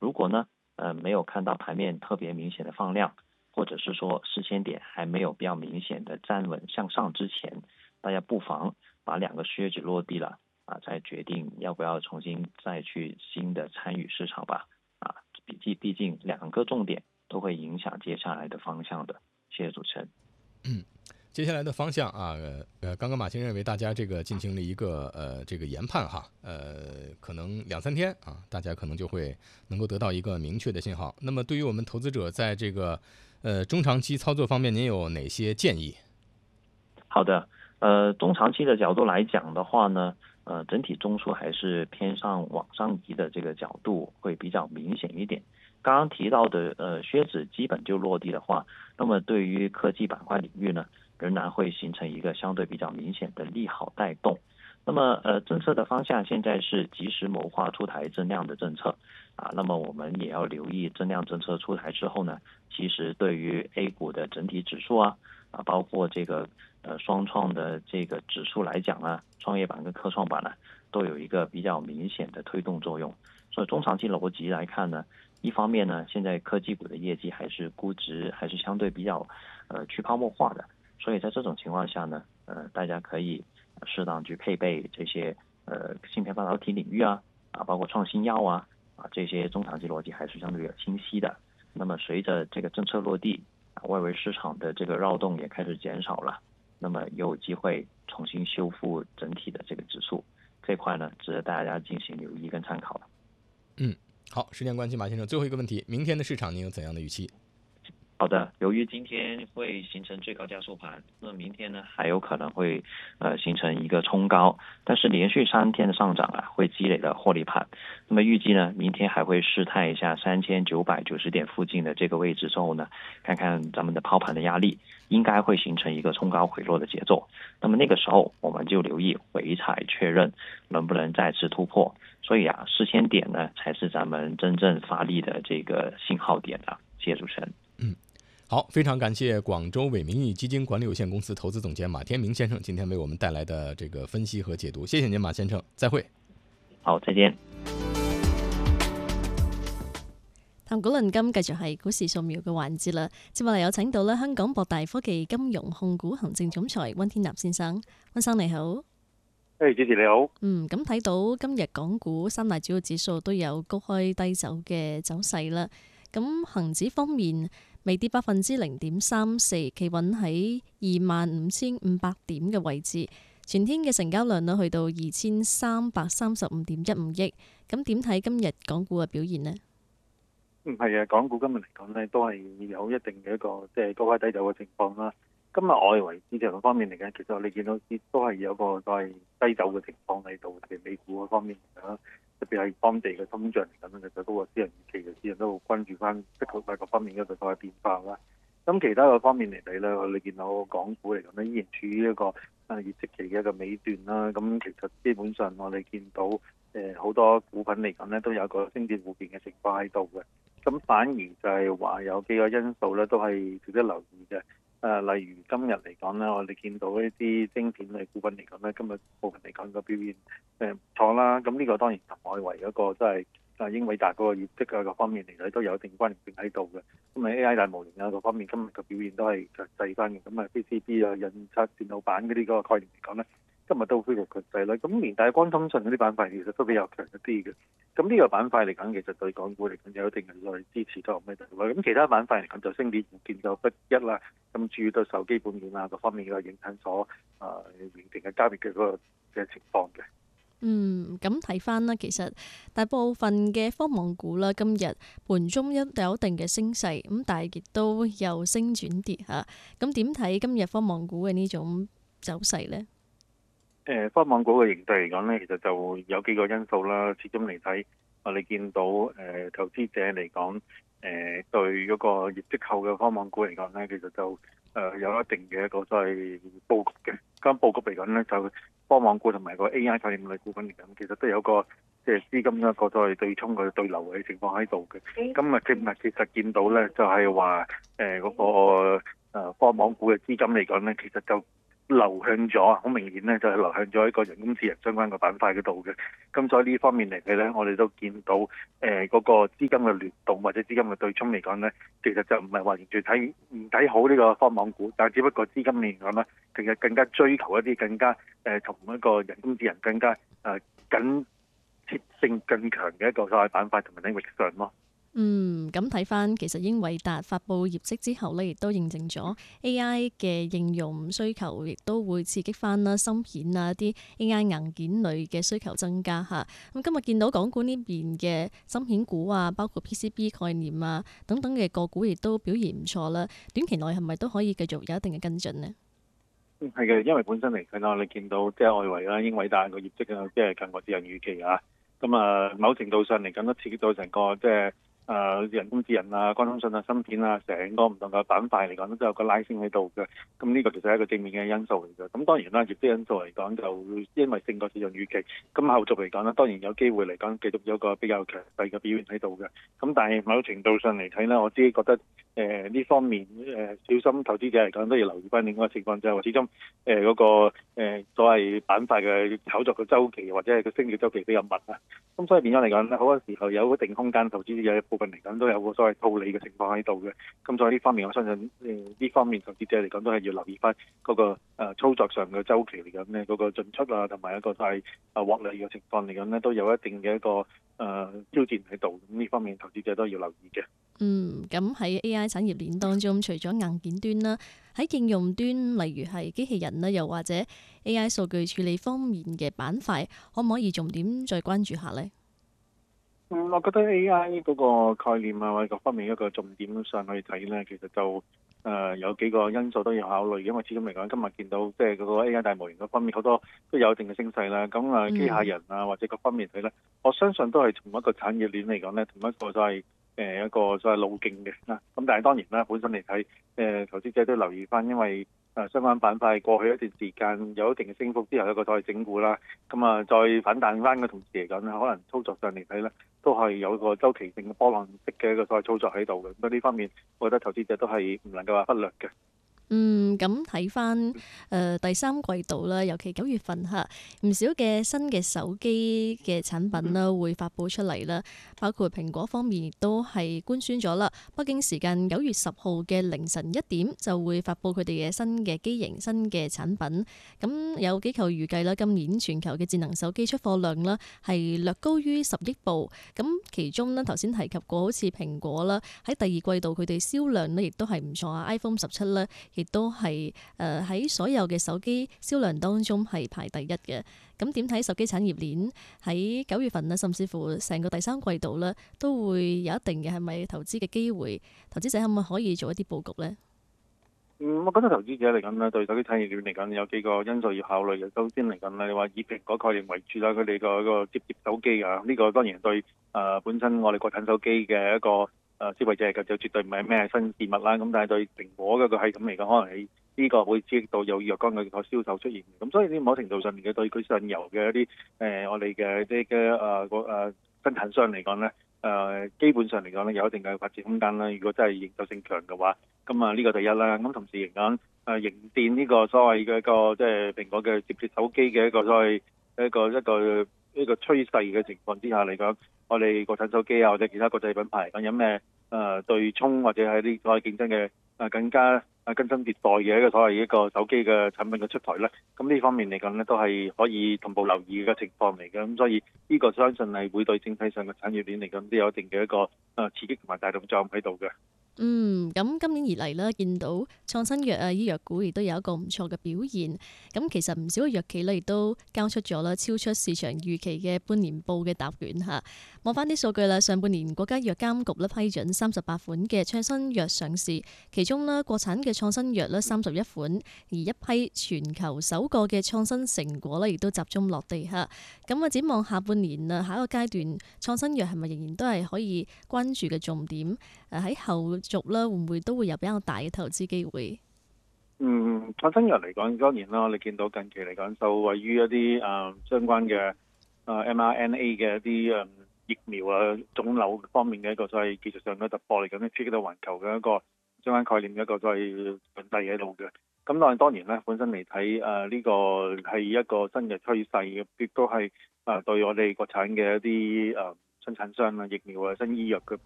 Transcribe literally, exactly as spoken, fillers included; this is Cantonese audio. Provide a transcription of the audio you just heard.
如果呢呃没有看到盘面特别明显的放量，或者是说四千点还没有比较明显的站稳向上之前，大家不妨把两个靴子落地了啊，再决定要不要重新再去新的参与市场吧。啊，毕竟毕竟两个重点都会影响接下来的方向的。谢谢主持人。 嗯，接下来的方向啊，呃，刚刚马先生为大家这个进行了一个呃这个研判哈，呃，可能两三天啊，大家可能就会能够得到一个明确的信号。那么对于我们投资者在这个呃中长期操作方面，您有哪些建议？ 好的，呃，中长期的角度来讲的话呢，呃，整体中枢还是偏上往上移的这个角度会比较明显一点。刚刚提到的呃靴子基本就落地的话，那么对于科技板块领域呢，仍然会形成一个相对比较明显的利好带动。那么呃政策的方向现在是及时谋划出台增量的政策啊，那么我们也要留意增量政策出台之后呢，其实对于 A 股的整体指数啊啊，包括这个呃双创的这个指数来讲啊，创业板跟科创板呢、啊，都有一个比较明显的推动作用。所以中长期逻辑来看呢，一方面呢，现在科技股的业绩还是估值还是相对比较呃去泡沫化的，所以在这种情况下呢，呃大家可以适当去配备这些呃芯片半导体领域啊啊，包括创新药啊啊这些中长期逻辑还是相对比较清晰的。那么随着这个政策落地，外围市场的这个扰动也开始减少了，那么有机会重新修复整体的这个指数，这块呢值得大家进行留意跟参考了。 嗯，好，时间关系，马先生，最后一个问题，明天的市场您有怎样的预期？ 好的，由于今天会形成最高价收盘，那明天呢还有可能会呃形成一个冲高，但是连续三天的上涨啊，会积累的获利盘。那么预计呢，明天还会试探一下三千九百九十点附近的这个位置之后呢，看看咱们的抛盘的压力，应该会形成一个冲高回落的节奏。那么那个时候我们就留意回踩确认能不能再次突破。所以啊，四千点呢才是咱们真正发力的这个信号点啊。谢谢主持人。 嗯。好，非常感谢广州伟明义基金管理有限公司投资总监马天明先生今天为我们带来的这个分析和解读，谢谢您，马先生，再会。 好，再見。 談股論金繼續係股市掃描嘅環節啦。接落嚟有請到咧香港博大科技金融控股行政總裁溫天納先生，溫生你好。 誒、hey, 主持你好。 嗯，咁睇到今日港股三大主要指數都有高開低走嘅走勢啦。咁恒指方面，微跌百分之零點三四，企穩喺二萬五千五百點嘅位置。全天嘅成交量呢去到二千三百三十五點一五億。咁點睇今日港股嘅表現呢？ 嗯，係啊，港股今日嚟講呢，都係有一定嘅一個即係高開低走嘅情況啦。今日外圍市場方面嚟講，其實你見到都係有個所謂低走嘅情況喺度嘅。美股嗰方面嚟講，特別係當地嘅通脹嚟講咧，其實嗰個私人預期嘅市場都好關注翻息口大各方面嘅個所謂變化啦。咁其他個方面嚟睇咧，你見到港股嚟講咧，依然處於一個啊業績期嘅一個尾段啦。咁其實基本上我哋見到誒好多股份嚟講咧，都有一個升跌互變嘅情況喺度嘅。咁反而就係話有幾個因素咧，都係值得留意嘅。誒、呃，例如今日嚟講咧，我哋見到一啲晶片類股份嚟講咧，今日部分嚟講個表現誒唔錯啦。咁呢個當然同外圍嗰個即係啊英偉達嗰個業績啊各方面嚟睇都有一定關聯性喺度嘅。咁啊 A I 大模型啊各方面今日嘅表現都係強勢翻嘅。咁啊 P C B 啊印刷電腦板嗰啲嗰個概念嚟講咧，今日都恢復強勢啦。咁連帶光通訊嗰啲板塊其實都比較強一啲嘅。咁呢個板塊嚟講，其實對港股嚟講有一定嘅內支持作用喺度啦。咁其他板塊嚟講就升跌互見就不一啦。咁主要都受基本面啊各方面嘅影響所啊形成嘅交易嘅嗰個嘅情況嘅。 嗯，咁睇翻啦，其實大部分嘅科網股啦，今日盤中一有一定嘅升勢，咁但係亦都有升轉跌嚇。咁點睇今日科網股嘅呢種走勢呢？ 誒科網股嘅形態嚟講咧，其實就有幾個因素啦。始終嚟睇，我哋見到誒、呃、投資者嚟講，誒、呃、對嗰個業績後嘅科網股嚟講咧，其實就誒、呃、有一定嘅一個所謂佈局嘅。咁佈局嚟講咧，就科網股同埋個 A I 概念類股份嚟講，其實都有個即係資金一個所謂對沖嘅對流嘅情況喺度嘅。今日今日其實見到咧，就係話誒嗰個誒科網股嘅資金嚟講咧，其實就流向咗，好明顯咧就係流向咗一個人工智能相關嘅板塊嗰度嘅。咁所以呢方面嚟睇咧，我哋都見到誒嗰、呃那個資金嘅聯動或者資金嘅對沖嚟講咧，其實就唔係話完全睇唔睇好呢個科網股，但係只不過資金嚟講咧，其實更加追求一啲更加誒同、呃、一個人工智能更加誒、呃、緊貼性更強嘅一個所謂板塊同埋領域上咯。 嗯，咁睇翻其實英偉達發布業績之後呢，亦都認證咗 A I 嘅應用需求，亦都會刺激翻啦芯片啊啲 A I 硬件類嘅需求增加嚇。咁今日見到港股呢邊嘅芯片股啊，包括 P C B 概念啊等等嘅個股，亦都表現唔錯啦。短期內係咪都可以繼續有一定嘅跟進呢？ 嗯，係嘅，因為本身嚟講啦，你見到即係外圍啦，英偉達個業績啊，即係近過市場預期啊。咁啊，某程度上嚟講都刺激到成個即係。誒、呃、人工智能啊、光通訊啊、芯片啊，成個唔同嘅板塊嚟講都有個拉升喺度嘅。咁呢個其實係一個正面嘅因素嚟嘅。咁當然啦，業績因素嚟講就因為勝過市場預期，咁後續嚟講咧，當然有機會嚟講繼續有一個比較強勢嘅表現喺度嘅。咁但係某程度上嚟睇咧，我自己覺得誒呢、呃、方面誒、呃、小心投資者嚟講都要留意翻另外一個情況，就係話始終誒嗰個、呃、所謂板塊嘅炒作嘅周期或者係個升嘅周期比較密啊。咁所以變咗嚟講咧，好多時候有一定空間投資者部分嚟講都有個所謂套利嘅情況喺度嘅。咁所以呢方面我相信誒呢、呃、方面投資者嚟講都係要留意翻嗰、那個誒、呃、操作上嘅周期嚟講咧，嗰、那個進出啊同埋一個所謂誒獲利嘅情況嚟講咧，都有一定嘅一個誒、呃、挑戰喺度。咁呢方面投資者都要留意嘅。 嗯，咁喺 A I 產業鏈當中，除咗硬件端啦，喺應用端，例如係機器人啦，又或者 A I 數據處理方面嘅板塊，可唔可以重點再關注下呢？ 嗯，我覺得 A I 嗰個概念啊，或者各方面一個重點上去睇咧，其實就誒、呃、有幾個因素都要考慮，因為始終嚟講，今日見到即係嗰個 A I 大模型嗰方面好多都有一定嘅升勢啦。咁啊，機械人啊或者各方面睇咧，我相信都係從一個產業鏈嚟講咧，同一個就係誒一個所謂路徑嘅啦。咁但係當然啦，本身嚟睇誒投資者都留意翻，因為誒相關板塊過去一段時間有一定嘅升幅之後，一個所謂整固啦，咁啊再反彈翻嘅同時嚟講咧，可能操作上嚟睇咧，都係有一個周期性嘅波浪式嘅一個所謂操作喺度嘅。咁呢方面，我覺得投資者都係唔能夠話忽略嘅。 嗯，咁睇翻誒第三季度啦，尤其九月份嚇，唔少嘅新嘅手機嘅產品啦會發布出嚟啦，包括蘋果方面亦都係官宣咗啦。北京時間九月十號嘅凌晨一點就會發布佢哋嘅新嘅機型、新嘅產品。咁有機構預計啦，今年全球嘅智能手機出貨量啦係略高於十億部。咁其中呢，頭先提及過，好似蘋果啦，喺第二季度佢哋銷量呢亦都係唔錯啊 ，iPhone 十七咧。亦都係誒喺所有嘅手機銷量當中係排第一嘅。咁點睇手機產業鏈喺九月份呢，甚至乎成個第三季度呢，都會有一定嘅係咪投資嘅機會？投資者可唔可以做一啲佈局呢？ 嗯，我覺得投資者嚟講咧，對手機產業鏈嚟講有幾個因素要考慮嘅。首先嚟講咧，你話以蘋果概念為主啦，佢哋個個摺疊手機啊，呢、這個當然對誒、呃、本身我哋國產手機嘅一個。誒消費者嘅就絕對唔係咩新事物啦，咁但係對蘋果嘅個系統嚟講，可能係呢個會刺激到有若干嘅個銷售出現，咁所以呢某程度上面嘅對佢上游嘅一啲誒、呃、我哋嘅啲嘅誒個誒生產商嚟講咧，誒、呃、基本上嚟講咧有一定嘅發展空間啦。如果真係認受性強嘅話，咁啊呢個第一啦。咁同時嚟講誒營電呢個所謂嘅一個即係蘋果嘅摺疊手機嘅一個所謂一個一個一個趨勢嘅情況之下嚟講，我哋國產手機啊或者其他國際品牌講有咩誒、呃、對沖或者係啲所謂競爭嘅誒、呃、更加誒更新迭代嘅一個所謂一個手機嘅產品嘅出台咧，咁呢方面嚟講咧都係可以同步留意嘅情況嚟嘅。咁所以呢個相信係會對整體上嘅產業鏈嚟講都有一定嘅一個誒、呃、刺激同埋帶動作用喺度嘅。 嗯，咁今年以嚟咧，見到創新藥啊、醫藥股亦都有一個唔錯嘅表現。咁其實唔少嘅藥企咧，亦都交出咗啦超出市場預期嘅半年報嘅答卷嚇。望翻啲數據啦，上半年國家藥監局咧批准三十八款嘅創新藥上市，其中咧國產嘅創新藥咧三十一款，而一批全球首個嘅創新成果咧亦都集中落地嚇。咁啊，展望下半年啊，下一個階段創新藥係咪仍然都係可以關注嘅重點？誒喺後續啦，會唔會都會有比較大嘅投資機會？ 嗯，創新藥嚟講，當然啦，我哋見到近期嚟講，受惠於一啲誒、呃、相關嘅誒、呃、M R N A 嘅一啲誒、呃、疫苗啊、腫瘤方面嘅一個所謂技術上嘅突破嚟講咧，刺激到環球嘅一個相關概念嘅一個所謂強勢喺度嘅。 咁但係當然咧，本身嚟睇誒呢個係一個新嘅趨勢，亦都係誒對我哋國產嘅一啲誒生產商啊、疫苗啊、新醫藥嘅